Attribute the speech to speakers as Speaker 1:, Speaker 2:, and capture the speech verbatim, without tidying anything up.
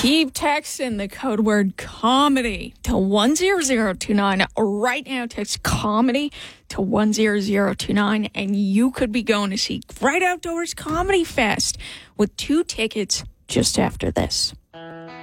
Speaker 1: Keep texting the code word comedy to one zero zero two nine. Right now, text comedy to one zero zero two nine, and you could be going to see Great Outdoors Comedy Fest with two tickets just after this.